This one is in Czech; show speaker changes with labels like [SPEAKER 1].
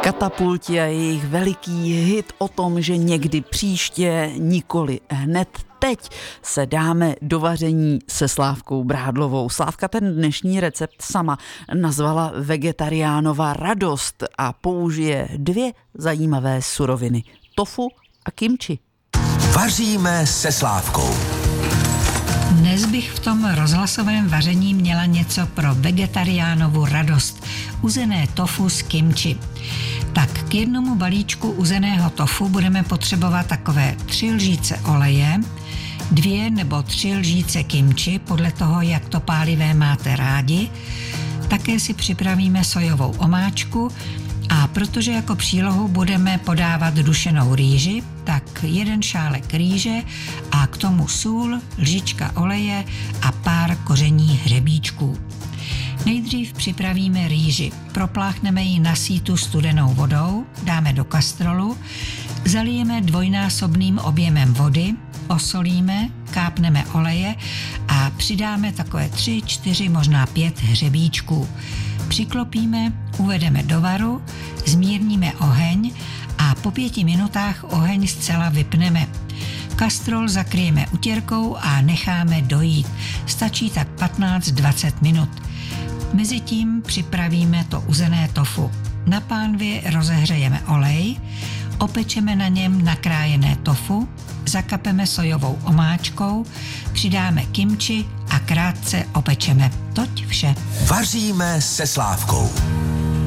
[SPEAKER 1] Katapulti a jejich veliký hit o tom, že někdy příště, nikoli hned teď se dáme do vaření se Slávkou Brádlovou. Slávka ten dnešní recept sama nazvala vegetariánova radost a použije 2 zajímavé suroviny. Tofu a kimči.
[SPEAKER 2] Vaříme se Slávkou.
[SPEAKER 3] Dnes bych v tom rozhlasovém vaření měla něco pro vegetariánovu radost. Uzené tofu s kimči. Tak k jednomu balíčku uzeného tofu budeme potřebovat takové 3 lžíce oleje, 2 nebo 3 lžíce kimči, podle toho, jak to pálivé máte rádi. Také si připravíme sojovou omáčku a protože jako přílohu budeme podávat dušenou rýži, tak 1 šálek rýže a k tomu sůl, lžička oleje a pár koření hřebíčků. Nejdřív připravíme rýži. Propláchneme ji na sítu studenou vodou, dáme do kastrolu, zalijeme 2násobným objemem vody, osolíme, kápneme oleje a přidáme takové 3, 4, možná 5 hřebíčků. Přiklopíme, uvedeme do varu, zmírníme oheň a po 5 minutách oheň zcela vypneme. Kastrol zakryjeme utěrkou a necháme dojít. Stačí tak 15-20 minut. Mezitím připravíme to uzené tofu. Na pánvi rozehřejeme olej, opečeme na něm nakrájené tofu, zakapeme sojovou omáčkou, přidáme kimči a krátce opečeme. Toť vše.
[SPEAKER 2] Vaříme se Slávkou.